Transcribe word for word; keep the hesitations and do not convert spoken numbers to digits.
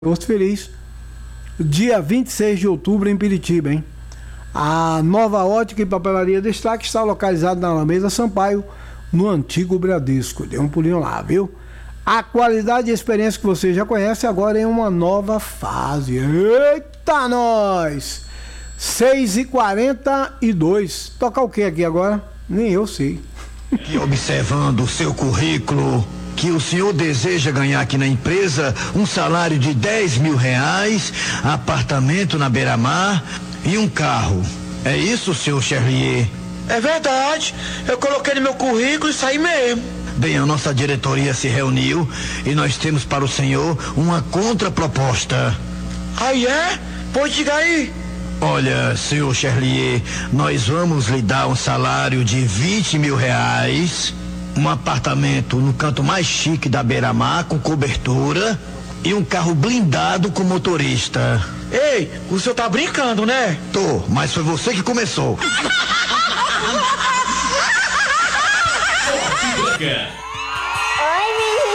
Agosto Feliz, dia vinte e seis de outubro em Piritiba, hein? A Nova Ótica e Papelaria Destaque está localizada na Alameda Sampaio, no antigo Bradesco. Dê um pulinho lá, viu? A qualidade e experiência que você já conhece agora em uma nova fase. Eita, nós! seis e quarenta e dois. Tocar o que aqui agora? Nem eu sei. Que observando o seu currículo, que o senhor deseja ganhar aqui na empresa um salário de dez mil reais, apartamento na beira-mar e um carro. É isso, senhor Cherlier? É verdade. Eu coloquei no meu currículo e saí mesmo. Bem, a nossa diretoria se reuniu e nós temos para o senhor uma contraproposta. Aí é? Pode diga aí. Olha, senhor Cherlier, nós vamos lhe dar um salário de vinte mil reais, um apartamento no canto mais chique da beira-mar com cobertura e um carro blindado com motorista. Ei, o senhor tá brincando, né? Tô, mas foi você que começou.